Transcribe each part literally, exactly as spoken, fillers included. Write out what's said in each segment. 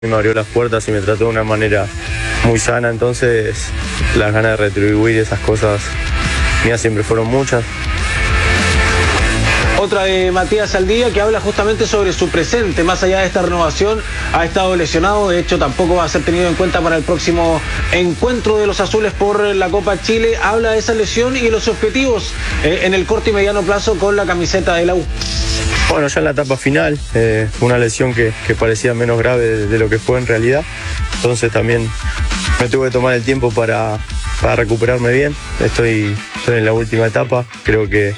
me abrió las puertas y me trató de una manera muy sana, entonces las ganas de retribuir esas cosas mías siempre fueron muchas. Otra de Matías Saldivia, que habla justamente sobre su presente, más allá de esta renovación, ha estado lesionado, de hecho tampoco va a ser tenido en cuenta para el próximo encuentro de los azules por la Copa Chile. Habla de esa lesión y de los objetivos eh, en el corto y mediano plazo con la camiseta de la U. Bueno, ya en la etapa final, eh, una lesión que, que parecía menos grave de, de lo que fue en realidad, entonces también me tuve que tomar el tiempo para, para recuperarme bien. Estoy, estoy en la última etapa, creo que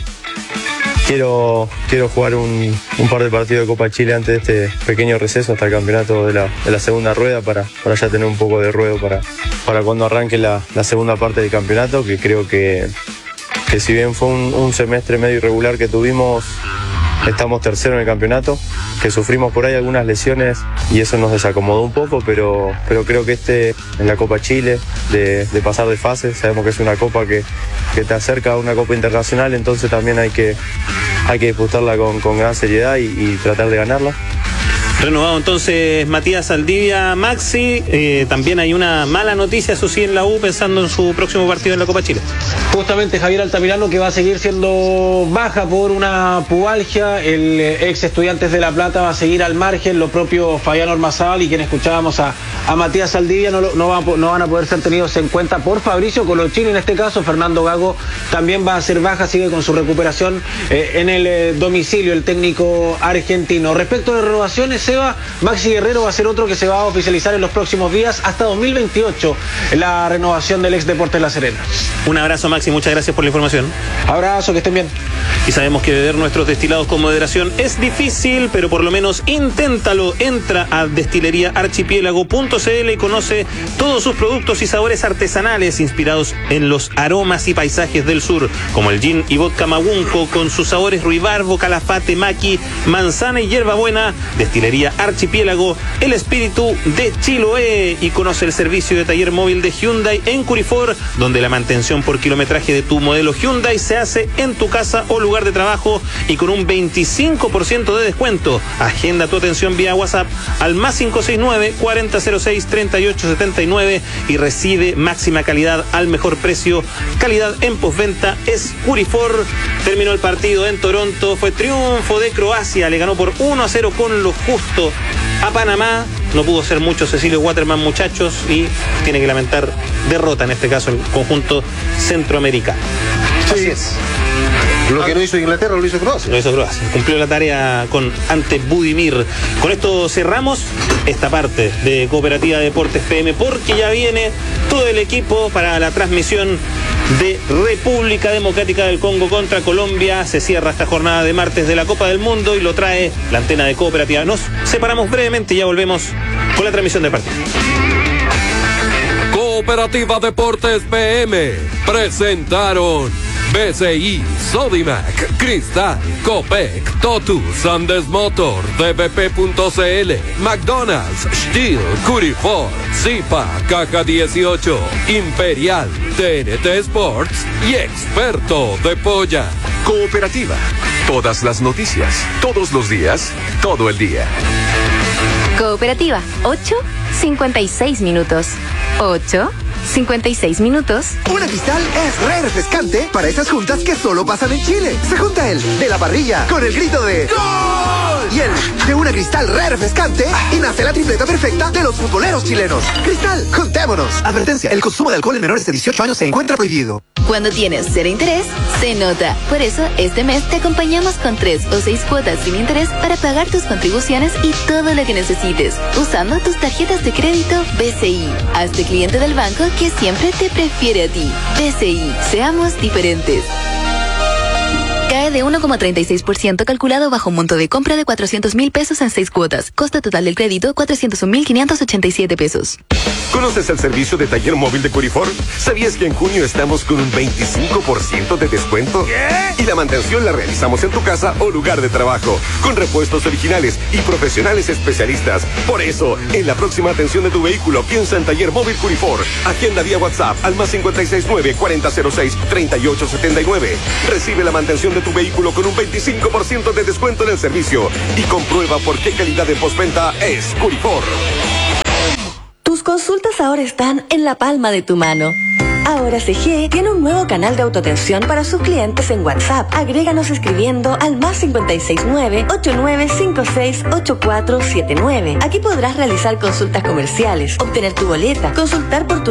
quiero, quiero jugar un, un par de partidos de Copa Chile antes de este pequeño receso hasta el campeonato de la, de la segunda rueda para, para ya tener un poco de ruedo para, para cuando arranque la, la segunda parte del campeonato, que creo que, que si bien fue un, un semestre medio irregular que tuvimos, estamos tercero en el campeonato, que sufrimos por ahí algunas lesiones y eso nos desacomodó un poco, pero, pero creo que este en la Copa Chile, de, de pasar de fase, sabemos que es una copa que, que te acerca a una copa internacional, entonces también hay que, hay que disputarla con, con gran seriedad y, y tratar de ganarla. Renovado entonces Matías Saldivia. Maxi, eh, también hay una mala noticia, eso sí, en la U, pensando en su próximo partido en la Copa Chile. Justamente Javier Altamirano, que va a seguir siendo baja por una pubalgia, el ex Estudiantes de La Plata va a seguir al margen, lo propio Fabián Ormazábal, y quien escuchábamos a, a Matías Saldivia no, no, va, no van a poder ser tenidos en cuenta por Fabricio Colochini. En este caso, Fernando Gago también va a ser baja, sigue con su recuperación eh, en el eh, domicilio, el técnico argentino. Respecto de renovaciones, Seba, Maxi Guerrero va a ser otro que se va a oficializar en los próximos días, hasta dos mil veintiocho, la renovación del ex Deportes La Serena. Un abrazo, Maxi, muchas gracias por la información. Abrazo, que estén bien. Y sabemos que beber nuestros destilados con moderación es difícil, pero por lo menos inténtalo. Entra a destilería archipiélago punto c l y conoce todos sus productos y sabores artesanales inspirados en los aromas y paisajes del sur, como el gin y vodka Magunco con sus sabores ruibarbo, calafate, maqui, manzana y hierbabuena. Destilería Archipiélago, el espíritu de Chiloé. Y conoce el servicio de taller móvil de Hyundai en Curifor, donde la mantención por kilometraje de tu modelo Hyundai se hace en tu casa o lugar de trabajo y con un veinticinco por ciento de descuento. Agenda tu atención vía WhatsApp al más cinco seis nueve, cuarenta cero seis, treinta y ocho setenta y nueve y recibe máxima calidad al mejor precio. Calidad en postventa es Curifor. Terminó el partido en Toronto, fue triunfo de Croacia, le ganó por uno a cero con lo justo a Panamá. No pudo ser mucho Cecilio Waterman, muchachos, y tiene que lamentar derrota, en este caso el conjunto centroamericano. Sí. Así es. Lo que no hizo Inglaterra lo hizo Croacia. Lo hizo Croacia. Cumplió la tarea con ante Budimir. Con esto cerramos esta parte de Cooperativa Deportes F M, porque ya viene todo el equipo para la transmisión de República Democrática del Congo contra Colombia. Se cierra esta jornada de martes de la Copa del Mundo y lo trae la antena de Cooperativa. Nos separamos brevemente y ya volvemos con la transmisión del partido. Cooperativa Deportes P M presentaron B C I, Sodimac, Cristal, Copec, Totus, Andes Motor, D B P punto c l, McDonald's, Steel, Curifor, Zipa, Caja dieciocho, Imperial, T N T Sports y Experto de Polla. Cooperativa. Todas las noticias, todos los días, todo el día. Cooperativa, ocho cincuenta y seis minutos. ocho cincuenta y seis minutos. Una Cristal es re refrescante para esas juntas que solo pasan en Chile. Se junta el de la parrilla con el grito de ¡Gol! Y el de una Cristal re refrescante y nace la tripleta perfecta de los futboleros chilenos. Cristal, juntémonos. Advertencia, el consumo de alcohol en menores de dieciocho años se encuentra prohibido. Cuando tienes cero interés, se nota. Por eso, este mes te acompañamos con tres o seis cuotas sin interés para pagar tus contribuciones y todo lo que necesites, usando tus tarjetas de crédito B C I. Hazte cliente del banco que siempre te prefiere a ti. B C I, seamos diferentes. Cae de uno coma treinta y seis por ciento calculado bajo un monto de compra de cuatrocientos mil pesos en seis cuotas. Costo total del crédito, cuatrocientos un mil quinientos ochenta y siete pesos. ¿Conoces el servicio de taller móvil de Curifor? ¿Sabías que en junio estamos con un veinticinco por ciento de descuento? ¿Qué? Y la mantención la realizamos en tu casa o lugar de trabajo, con repuestos originales y profesionales especialistas. Por eso, en la próxima atención de tu vehículo, piensa en Taller Móvil Curifor. Agenda vía WhatsApp al más cinco seis nueve, cuarenta cero seis, treinta y ocho setenta y nueve. Recibe la mantención de tu vehículo con un veinticinco por ciento de descuento en el servicio y comprueba por qué calidad de postventa es Curifor. Tus consultas ahora están en la palma de tu mano. Ahora C G tiene un nuevo canal de autoatención para sus clientes en WhatsApp. Agréganos escribiendo al más cinco seis nueve, ocho nueve cinco seis, ocho cuatro siete nueve. Aquí podrás realizar consultas comerciales, obtener tu boleta, consultar por tu